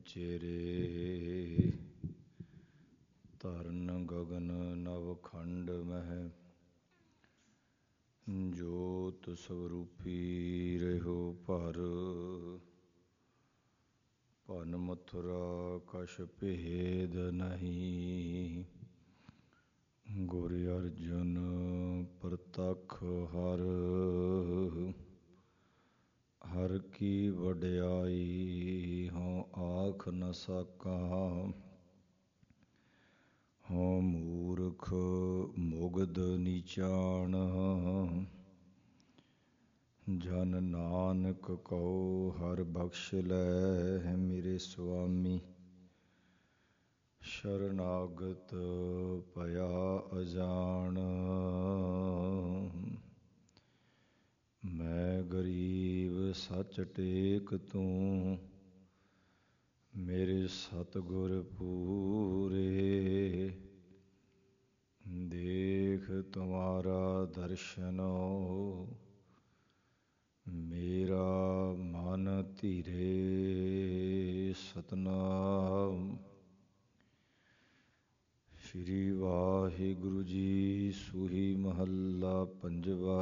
ਚੇਰੇ ਧਰਨ ਗਗਨ ਨਵ ਖੰਡ ਮਹਿ ਜੋਤ ਸਵਰੂਪੀ ਰਹਿਓ ਭਰ ਭਨ ਮਥੁਰਾ ਕਛ ਭੇਦ ਨਹੀਂ ਗੁਰ ਅਰਜੁਨ ਪ੍ਰਤੱਖ ਹਰ ਹਰ ਕੀ ਵਡਿਆਈ ਹਉ ਆਖ ਨ ਸਾਕਾਂ ਹਉ ਮੂਰਖ ਮੁਗਧ ਨੀਚਾਣ ਜਨ ਨਾਨਕ ਕਉ ਹਰਿ ਬਖਸ਼ ਲੈ ਮੇਰੇ ਸੁਆਮੀ ਸ਼ਰਨਾਗਤ ਭਇਆ ਅਜਾਣ ਮੈਂ ਗਰੀਬ ਸੱਚ ਟੇਕ ਤੂੰ ਮੇਰੇ ਸਤਿਗੁਰ ਪੂਰੇ ਦੇਖ ਤੁਮਾਰਾ ਦਰਸ਼ਨੋ ਮੇਰਾ ਮਨ ਧੀਰੇ ਸਤਨਾਮ ਸ਼੍ਰੀ ਵਾਹਿਗੁਰੂ ਜੀ ਸੂਹੀ ਮਹੱਲਾ ਪੰਜਵਾ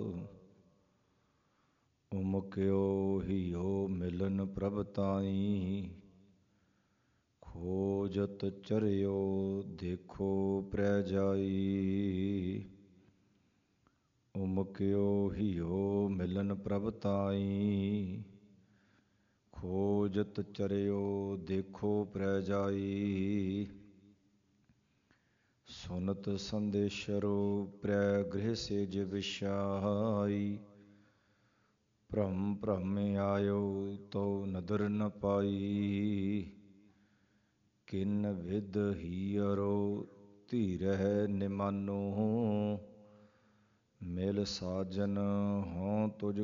ਉਮਕਿਓ ਹਿਓ ਮਿਲਨ ਪ੍ਰਭ ਤਾਈ ਖੋਜਤ ਚਰਿਓ ਦੇਖੋ ਪ੍ਰੈ ਜਾਈ ਉਮਕਿਓ ਹਿਓ ਮਿਲਨ ਪ੍ਰਭ ਤਾਈ ਖੋਜਤ ਚਰਿਓ ਦੇਖੋ ਪ੍ਰੈ ਜਾਈ ਸੁਨਤ ਸੰਦੇਸ਼ਰੋ ਪ੍ਰੈ ਗ੍ਰਹਿ ਸੇਜ ਵਿਸ਼ਾਈ ਭ੍ਰਮ ਭ੍ਰਮ ਆਇਓ ਤਉ ਨਦਰ ਨ ਪਾਈ ਕਿਨ ਵਿਦ ਹੀਅਰੋ ਧੀਰਹਿ ਨਿਮਾਨੋ ਮਿਲ ਸਾਜਨ ਹਉ ਤੁਝ